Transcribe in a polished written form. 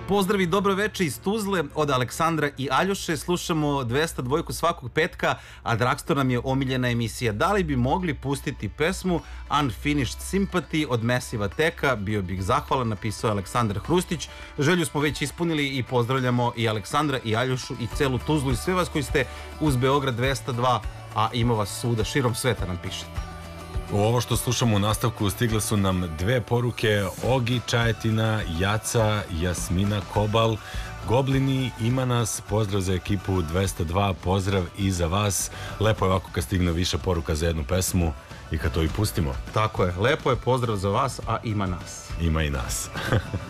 Pozdrav i dobro veče iz Tuzle od Aleksandra i Aljoše. Slušamo 202 svakog petka, a Dragstor nam je omiljena emisija. Da li bi mogli pustiti pesmu Unfinished Sympathy od Massive Attacka? Bio bih zahvalan, napisao Aleksandar Hrustić. Želju smo već ispunili i pozdravljamo i Aleksandra i Aljošu i celu Tuzlu i sve vas koji ste uz Beograd 202, a ima vas svuda širom sveta, nam pišete. U ovo što slušamo u nastavku stigle su nam dve poruke. Ogi Čajetina, Jaca, Jasmina Kobal, Goblini, ima nas, pozdrav za ekipu 202, pozdrav i za vas. Lepo je ovako kad stigne više poruka za jednu pesmu i kad to i pustimo. Tako je, lepo je, pozdrav za vas, a ima nas. Ima i nas.